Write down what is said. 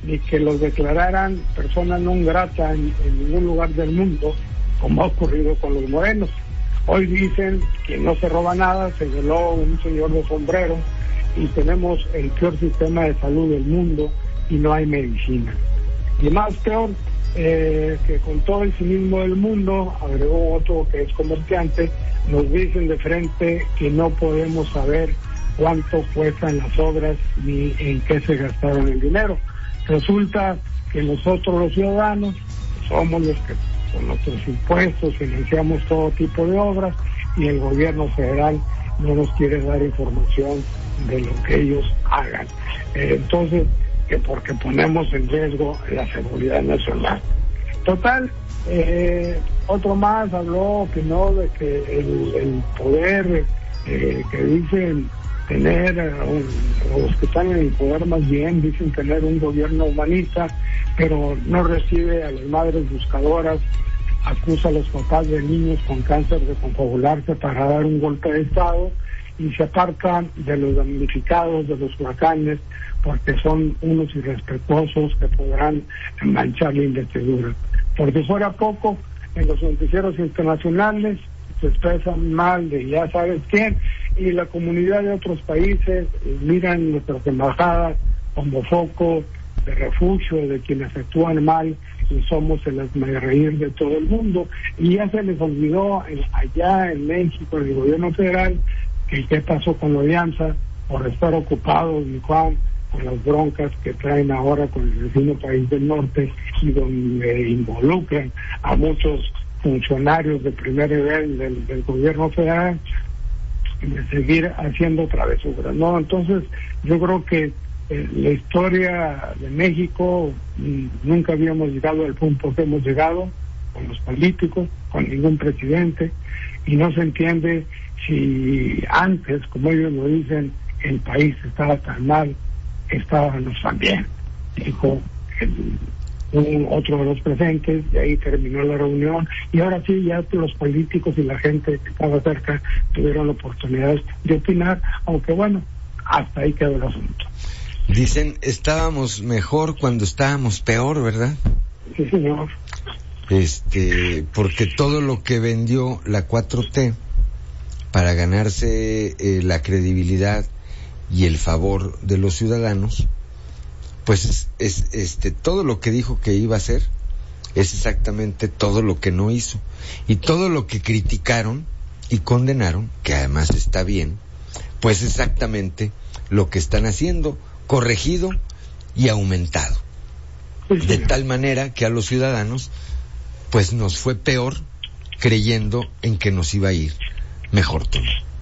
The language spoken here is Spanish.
ni que los declararan persona non grata en ningún lugar del mundo, como ha ocurrido con los morenos. Hoy dicen que no se roba nada, se violó un señor de sombrero y tenemos el peor sistema de salud del mundo y no hay medicina. Y más peor, que con todo el cinismo del mundo, agregó otro que es comerciante, nos dicen de frente que no podemos saber cuánto cuestan las obras ni en qué se gastaron el dinero. Resulta que nosotros los ciudadanos somos los que con nuestros impuestos financiamos todo tipo de obras y el gobierno federal no nos quiere dar información de lo que ellos hagan. Entonces, que porque ponemos en riesgo la seguridad nacional. Total, otro más opinó de que el poder que dicen tener, los que están en el poder más bien, dicen tener un gobierno humanista, pero no recibe a las madres buscadoras, acusa a los papás de niños con cáncer de confabularse para dar un golpe de Estado y se apartan de los damnificados de los huracanes porque son unos irrespetuosos que podrán manchar la investidura. Por si fuera poco, en los noticieros internacionales se expresan mal de ya sabes quién, y la comunidad de otros países miran nuestras embajadas como foco de refugio de quienes actúan mal y somos el hazmerreír de todo el mundo. Y ya se les olvidó allá en México, en el gobierno federal, que qué pasó con la alianza por estar ocupados, mi Juan, con las broncas que traen ahora con el vecino país del norte y donde involucran a muchos funcionarios de primer nivel del gobierno federal, de seguir haciendo travesuras, ¿no? Entonces, yo creo que la historia de México nunca habíamos llegado al punto que hemos llegado con los políticos, con ningún presidente, y no se entiende si antes, como ellos lo dicen, el país estaba tan mal, estábamos tan bien, dijo otro de los presentes, y ahí terminó la reunión, y ahora sí, ya los políticos y la gente que estaba cerca tuvieron la oportunidad de opinar, aunque bueno, hasta ahí quedó el asunto. Dicen, estábamos mejor cuando estábamos peor, ¿verdad? Sí, señor. Porque todo lo que vendió la 4T para ganarse la credibilidad y el favor de los ciudadanos, pues es todo lo que dijo que iba a hacer es exactamente todo lo que no hizo, y todo lo que criticaron y condenaron, que además está bien, pues exactamente lo que están haciendo, corregido y aumentado, de tal manera que a los ciudadanos pues nos fue peor creyendo en que nos iba a ir mejor todo.